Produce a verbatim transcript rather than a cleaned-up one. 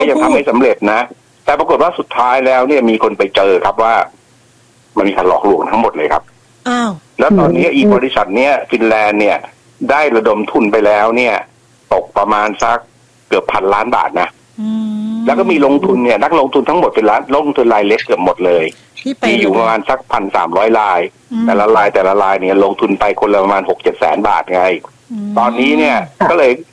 ยังทำไม่สำเร็จนะแต่ปรากฏว่าสุดท้ายแล้วเนี่ยมีคนไปเจอครับว่ามันมีการหลอกลวงทั้งหมดเลยครับอ้าวแล้วตอนนี้อีบริษัทเนี้ยฟินแลนด์เนี่ยได้ระดมทุนไปแล้วเนี่ยตกประมาณสักเกือบพันล้านบาทนะแล้วก็มีลงทุนเนี่ยนักลงทุนทั้งหมดเป็นล้านลงทุนรายเล็กเกือบหมดเลยมีอยู่ประมาณสักพันสามร้อยรายแต่ละรายแต่ละรายเนี่ยลงทุนไปคนละประมาณหกเจ็ดแสนบาทไงตอนนี้เนี่ยก็เลย